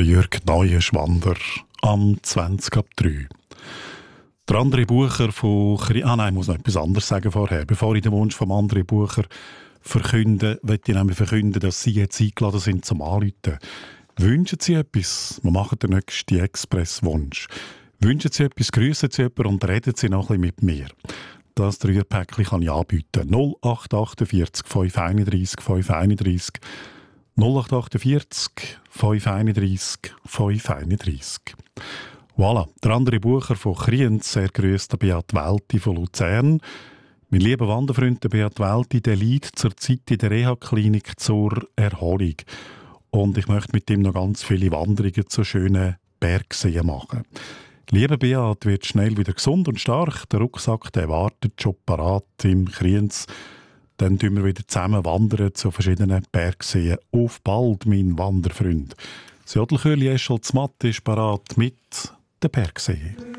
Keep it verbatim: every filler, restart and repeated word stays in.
der Jürg Neuenschwander am zwanzig ab drei. Der André Bucher von... Ah nein, ich muss noch etwas anderes sagen vorher. Bevor ich den Wunsch von André Bucher verkünde, möchte ich nämlich verkünden, dass Sie jetzt eingeladen sind zum Anrufen. Wünschen Sie etwas? Wir machen den nächsten Express-Wunsch. Wünschen Sie etwas, grüßen Sie jemanden und reden Sie noch ein bisschen mit mir. Das Dreierpäckchen kann ich anbieten. null acht achtundvierzig fünf einunddreißig fünf einunddreißig null acht achtundvierzig fünf einunddreißig fünf einunddreißig. Voilà, der andere Bucher von Kriens, sehr grüßt der Beat Welti von Luzern. Mein lieber Wanderfreund, der Beat Welti, der liegt zurzeit in der Reha-Klinik zur Erholung. Und ich möchte mit ihm noch ganz viele Wanderungen zu schönen Bergseen machen. Lieber Beat, wird schnell wieder gesund und stark. Der Rucksack, der wartet schon parat im Kriens. Dann tun wir wieder zusammen wandern zu verschiedenen Bergseen. Auf bald, mein Wanderfreund. Das Jodelchörli Eschel Zmatt ist parat mit der Bergsee.